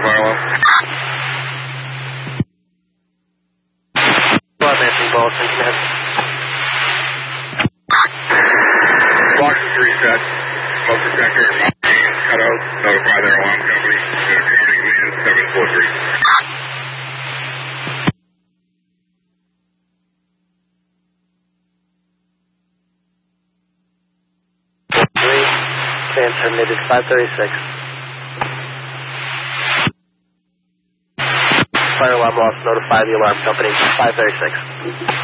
fire alarm. Answering Boston, command. Boston 3 set. Smoke detector, cut out. Notify their alarm company. County command 743. Transmitted 536. Fire alarm lost. Notify the alarm company 536.